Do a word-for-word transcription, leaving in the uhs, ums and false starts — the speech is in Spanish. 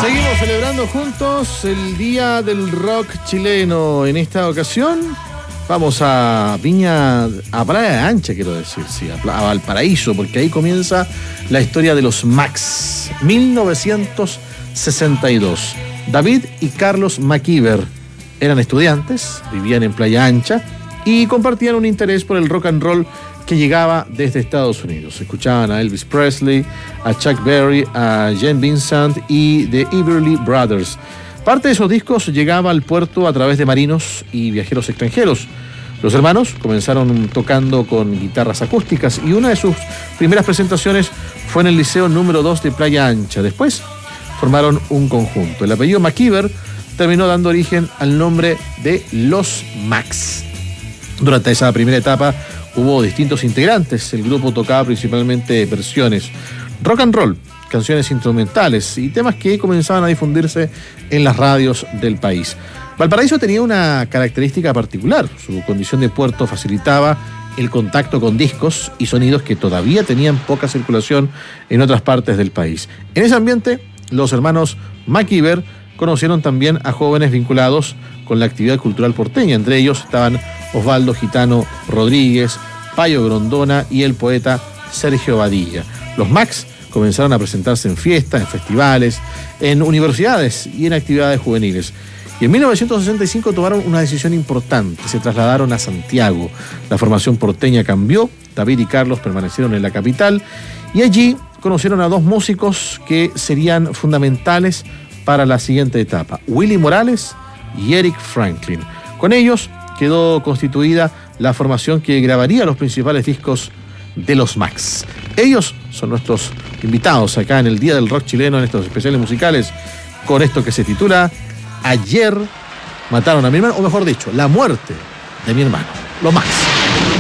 Seguimos celebrando juntos el Día del Rock chileno. En esta ocasión vamos a Viña, a Playa Ancha, quiero decir, sí, a Valparaíso, porque ahí comienza la historia de los Max. mil novecientos sesenta y dos. David y Carlos McKeever eran estudiantes, vivían en Playa Ancha y compartían un interés por el rock and roll que llegaba desde Estados Unidos. Escuchaban a Elvis Presley, a Chuck Berry, a Gene Vincent y The Everly Brothers. Parte de esos discos llegaba al puerto a través de marinos y viajeros extranjeros. Los hermanos comenzaron tocando con guitarras acústicas y una de sus primeras presentaciones fue en el Liceo número dos de Playa Ancha. Después formaron un conjunto. El apellido McKeever terminó dando origen al nombre de Los Max. Durante esa primera etapa hubo distintos integrantes. El grupo tocaba principalmente versiones rock and roll, canciones instrumentales y temas que comenzaban a difundirse en las radios del país. Valparaíso tenía una característica particular. Su condición de puerto facilitaba el contacto con discos y sonidos que todavía tenían poca circulación en otras partes del país. En ese ambiente, los hermanos McKeever conocieron también a jóvenes vinculados con la actividad cultural porteña. Entre ellos estaban Osvaldo Gitano Rodríguez, Payo Grondona y el poeta Sergio Badilla. Los Max comenzaron a presentarse en fiestas, en festivales, en universidades y en actividades juveniles. Y en mil novecientos sesenta y cinco tomaron una decisión importante. Se trasladaron a Santiago. La formación porteña cambió. David y Carlos permanecieron en la capital y allí conocieron a dos músicos que serían fundamentales para la siguiente etapa: Willy Morales y Eric Franklin. Con ellos quedó constituida la formación que grabaría los principales discos de los Max. Ellos son nuestros invitados acá en el Día del Rock chileno, en estos especiales musicales, con esto que se titula Ayer mataron a mi hermano, o mejor dicho, la muerte de mi hermano. Los Max.